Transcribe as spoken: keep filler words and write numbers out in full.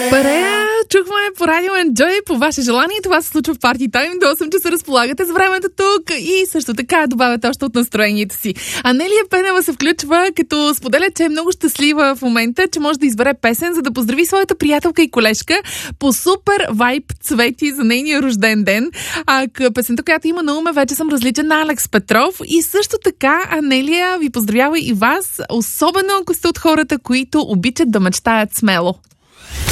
Парея, чухме по радио Enjoy по ваше желание. Това се случва в Party Time. До осем часа разполагате с времето тук и също така добавят още от настроението си. Анелия Пенева се включва, като споделя, че е много щастлива в момента, че може да избере песен, за да поздрави своята приятелка и колежка по супер вайб цвети за нейния рожден ден. А песента, която има на уме, вече съм различен на Алекс Петров. И също така Анелия ви поздравява и вас, особено ако сте от хората, които обичат да мечтаят смело.